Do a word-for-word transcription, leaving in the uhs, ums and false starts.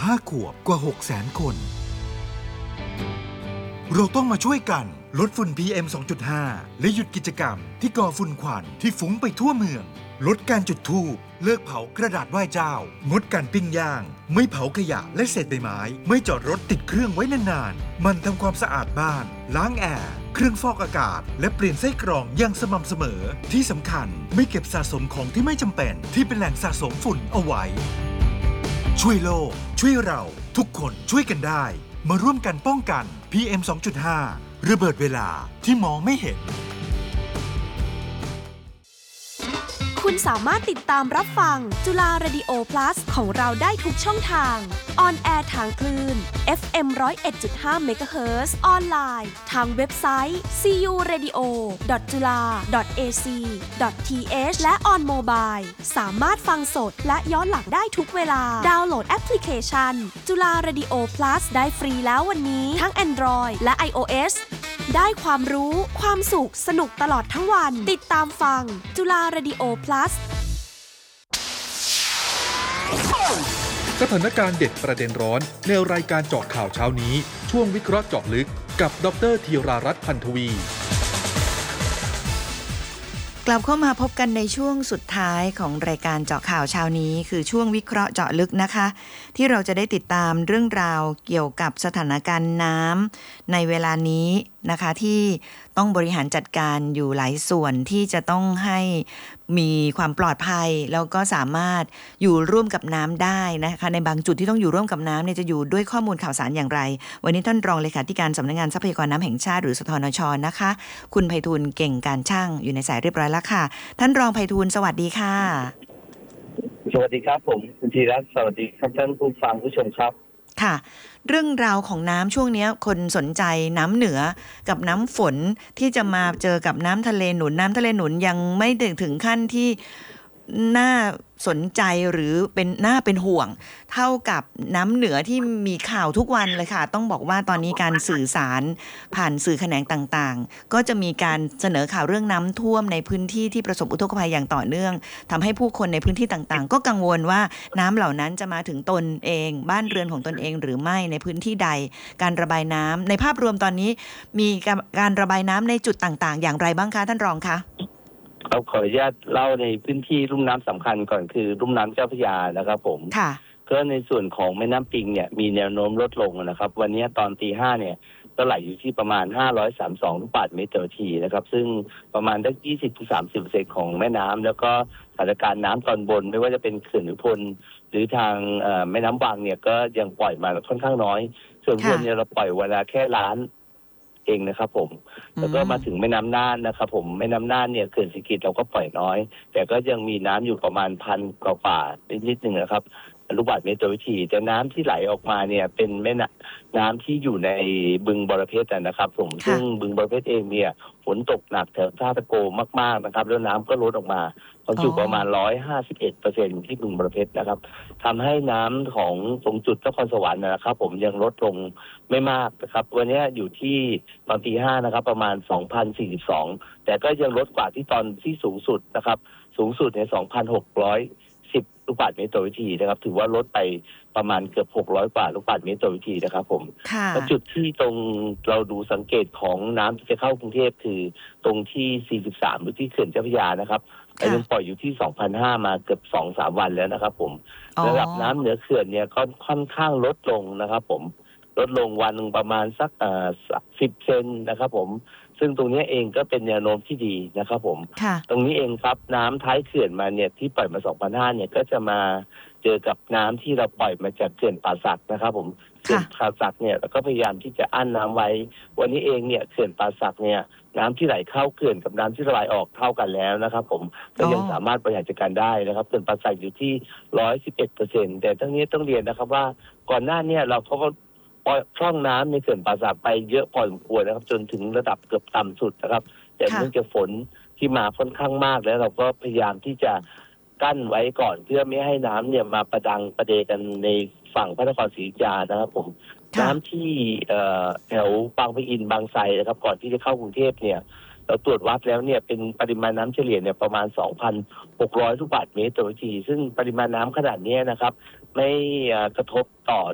ห้าขวบกว่า หกแสน คนเราต้องมาช่วยกันลดฝุ่น พี เอ็ม สองจุดห้า และหยุดกิจกรรมที่ก่อฝุ่นควันที่ฟุ้งไปทั่วเมืองลดการจุดธูปเลิกเผากระดาษไหว้เจ้างดการปิ้งย่างไม่เผาขยะและเศษใบไม้ไม่จอดรถติดเครื่องไว้นานๆมันทำความสะอาดบ้านล้างแอร์เครื่องฟอกอากาศและเปลี่ยนไส้กรองอย่างสม่ำเสมอที่สำคัญไม่เก็บสะสมของที่ไม่จำเป็นที่เป็นแหล่งสะสมฝุ่นเอาไว้ช่วยโลกช่วยเราทุกคนช่วยกันได้มาร่วมกันป้องกัน พี เอ็ม สองจุดห้า ระเบิดเวลาที่มองไม่เห็นคุณสามารถติดตามรับฟังจุฬา Radio Plus ของเราได้ทุกช่องทางออนแอร์ทางคลื่น เอฟ เอ็ม หนึ่งศูนย์เอ็ดจุดห้า เมกะเฮิรตซ์ ออนไลน์ทางเว็บไซต์ ซี ยู เรดิโอ ดอท จุฬา ดอท เอ ซี ดอท ที เอช และ On Mobile สามารถฟังสดและย้อนหลังได้ทุกเวลาดาวน์โหลดแอปพลิเคชันจุฬา Radio Plus ได้ฟรีแล้ววันนี้ทั้ง Android และ iOSได้ความรู้ความสุขสนุกตลอดทั้งวันติดตามฟังจุฬา Radio Plus สถานการณ์เด็ดประเด็นร้อนในรายการเจาะข่าวเช้านี้ช่วงวิเคราะห์เจาะลึกกับดร.ธีรารัตน์ พันธวีกลับเข้ามาพบกันในช่วงสุดท้ายของรายการเจาะข่าวเช้านี้คือช่วงวิเคราะห์เจาะลึกนะคะที่เราจะได้ติดตามเรื่องราวเกี่ยวกับสถานการณ์น้ำในเวลานี้นะคะที่ต้องบริหารจัดการอยู่หลายส่วนที่จะต้องให้มีความปลอดภัยแล้วก็สามารถอยู่ร่วมกับน้ำได้นะคะในบางจุดที่ต้องอยู่ร่วมกับน้ำเนี่ยจะอยู่ด้วยข้อมูลข่าวสารอย่างไรวันนี้ท่านรองเลขาธิการสำนักงานทรัพยากรน้ำแห่งชาติหรือสทนช.นะคะคุณไพฑูรย์เก่งการช่างอยู่ในสายเรียบร้อยแล้วค่ะท่านรองไพฑูรย์สวัสดีค่ะสวัสดีครับผมคุณธีรัตน์สวัสดีครับท่านผู้ฟังผู้ชมครับค่ะเรื่องราวของน้ำช่วงนี้คนสนใจน้ำเหนือกับน้ำฝนที่จะมาเจอกับน้ำทะเลหนุนน้ำทะเลหนุนยังไม่ถึงขั้นที่น่าสนใจหรือเป็นน่าเป็นห่วงเท่ากับน้ำเหนือที่มีข่าวทุกวันเลยค่ะต้องบอกว่าตอนนี้การสื่อสารผ่านสื่อแขนงต่างๆก็จะมีการเสนอข่าวเรื่องน้ำท่วมในพื้นที่ที่ประสบอุทกภัยอย่างต่อเนื่องทำให้ผู้คนในพื้นที่ต่างๆก็กังวลว่าน้ำเหล่านั้นจะมาถึงตนเองบ้านเรือนของตนเองหรือไม่ในพื้นที่ใดการระบายน้ำในภาพรวมตอนนี้มีการระบายน้ำในจุดต่างๆอย่างไรบ้างคะท่านรองคะเราขออนุญาตเล่าในพื้นที่ลุ่มน้ำสำคัญก่อนคือลุ่มน้ำเจ้าพระยานะครับผมค่ะก็ในส่วนของแม่น้ำปิงเนี่ยมีแนวโน้มลดลงนะครับวันนี้ตอนตีห้าเนี่ยก็ไหลอยู่ที่ประมาณห้าร้อยสามสิบสองลูกบาศก์เมตรต่อนาทีนะครับซึ่งประมาณได้ ยี่สิบถึงสามสิบเปอร์เซ็นต์ ของแม่น้ำแล้วก็สถานการณ์น้ำตอนบนไม่ว่าจะเป็นเขื่อนอุบลหรือทางแม่น้ำวังเนี่ยก็ยังปล่อยมาค่อนข้างน้อยส่วนบนเนี่ยเราปล่อยเวลาแค่ล้านเองนะครับผมแล้วก็มาถึงแม่น้ำน่านนะครับผมแม่น้ำน่านเนี่ยเขื่อนศรีกิจเราก็ปล่อยน้อยแต่ก็ยังมีน้ำอยู่ประมาณพันกว่านิดนึงนะครับลูกบาศก์เมตรต่อวิถีแต่น้ำที่ไหลออกมาเนี่ยเป็นแม่น้ำที่อยู่ในบึงบรเพชรนะครับผมซึ่งบึงบรเพชรเองเนี่ยฝนตกหนักแถวท่าตะโกมากๆนะครับแล้วน้ำก็ลดออกมาบรรจุประมาณ หนึ่งร้อยห้าสิบเอ็ดเปอร์เซ็นต์ ที่บึงบรเพชรนะครับทำให้น้ำของตรงจุดนครสวรรค์นะครับผมยังลดลงไม่มากนะครับวันนี้อยู่ที่ตอนตีห้านะครับประมาณ สองพันสี่สิบสอง แต่ก็ยังลดกว่าที่ตอนที่สูงสุดนะครับสูงสุดใน สองพันหกร้อยสิบ ลูกบาศก์เมตรต่อวิถีนะครับถือว่าลดไปประมาณเกือบหกร้อยกว่าลูกบาศก์เมตรต่อวิถีนะครับผมจุดที่ตรงเราดูสังเกตของน้ำที่จะเข้ากรุงเทพคือตรงที่สี่สิบสามหรือที่เขื่อนเจ้าพระยานะครับแต่ยังปล่อยอยู่ที่ สองพันห้าร้อย มาเกือบ สองถึงสาม วันแล้วนะครับผมระดับน้ำเหนือเขื่อนเนี่ยก็ค่อนข้างลดลงนะครับผมลดลงวันนึงประมาณสักอ่าสิบเซนนะครับผมซึ่งตรงนี้เองก็เป็นแนวโน้มที่ดีนะครับผมตรงนี้เองครับน้ำท้ายเขื่อนมาเนี่ยที่ปล่อยมา สองพันห้าร้อย เนี่ยก็จะมาเจอกับน้ำที่เราปล่อยมาจากเขื่อนป่าสักนะครับผมเขื่อนป่าสักเนี่ยเราก็พยายามที่จะอั้นน้ำไว้วันนี้เองเนี่ยเขื่อนป่าสักเนี่ยน้ำที่ไหลเข้าเขื่อนกับน้ำที่ระบายออกเท่ากันแล้วนะครับผมก็ยังสามารถบริหารจัดการได้นะครับเขื่อนป่าสักอยู่ที่ หนึ่งร้อยสิบเอ็ดเปอร์เซ็นต์ แต่ทั้งนี้ต้องเรียนนะครับว่าก่อนหน้านี้เราเขาก็ปล่อยช่องน้ำในเขื่อนป่าสักไปเยอะพอสมควรนะครับจนถึงระดับเกือบต่ำสุดนะครับแต่เนื่องจากฝนที่มาค่อนข้างมากแล้วเราก็พยายามที่จะกั้นไว้ก่อนเพื่อไม่ให้น้ำเนี่ยมาประดังประเดกันในฝั่งพระนครศรีอยุธยานะครับผมน้ำที่แถวบางปะอินบางไทรนะครับก่อนที่จะเข้ากรุงเทพเนี่ยเราตรวจวัดแล้วเนี่ยเป็นปริมาณน้ำเฉลี่ยเนี่ยประมาณ สองพันหกร้อย ลูกบาศก์เมตรต่อวิถีซึ่งปริมาณน้ำขนาดนี้นะครับไม่กระทบต่อ